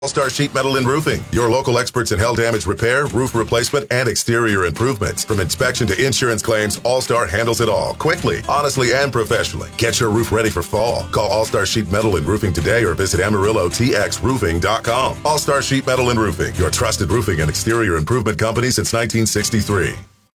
All-Star Sheet Metal and Roofing, your local experts in hail damage repair, roof replacement, and exterior improvements. From inspection to insurance claims, All-Star handles it all quickly, honestly, and professionally. Get your roof ready for fall. Call All-Star Sheet Metal and Roofing today or visit AmarilloTXRoofing.com. All-Star Sheet Metal and Roofing, your trusted roofing and exterior improvement company since 1963.